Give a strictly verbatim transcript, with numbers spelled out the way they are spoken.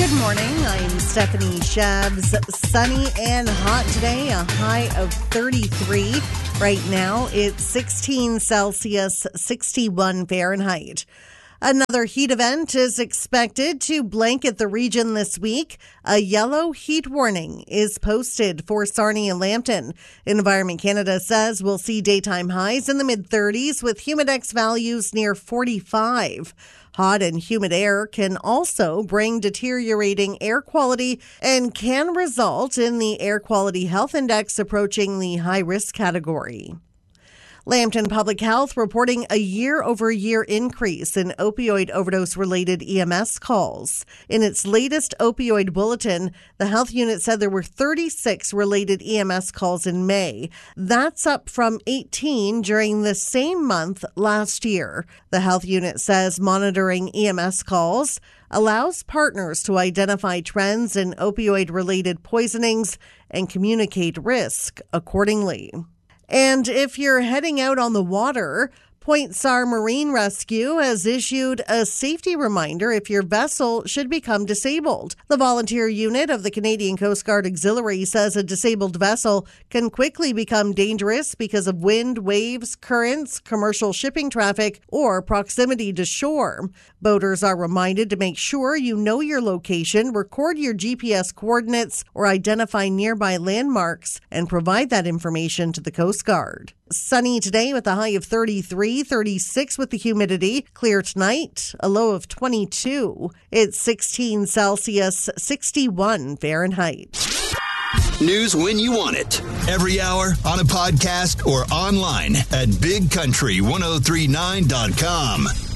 Good morning. I'm Stephanie Shabs. Sunny and hot today, a high of thirty-three. Right now, it's sixteen Celsius, sixty-one Fahrenheit. Another heat event is expected to blanket the region this week. A yellow heat warning is posted for Sarnia and Lambton. Environment Canada says we'll see daytime highs in the mid-thirties with humidex values near forty-five. Hot and humid air can also bring deteriorating air quality and can result in the Air Quality Health Index approaching the high-risk category. Lambton Public Health reporting a year-over-year increase in opioid overdose-related E M S calls. In its latest opioid bulletin, the health unit said there were thirty-six related E M S calls in May. That's up from eighteen during the same month last year. The health unit says monitoring E M S calls allows partners to identify trends in opioid-related poisonings and communicate risk accordingly. And if you're heading out on the water, Point Sar Marine Rescue has issued a safety reminder if your vessel should become disabled. The volunteer unit of the Canadian Coast Guard Auxiliary says a disabled vessel can quickly become dangerous because of wind, waves, currents, commercial shipping traffic, or proximity to shore. Boaters are reminded to make sure you know your location, record your G P S coordinates, or identify nearby landmarks and provide that information to the Coast Guard. Sunny today with a high of thirty-three, thirty-six with the humidity. Clear tonight, a low of twenty-two. It's sixteen Celsius, sixty-one Fahrenheit. News when you want it. Every hour on a podcast or online at big country ten thirty-nine dot com.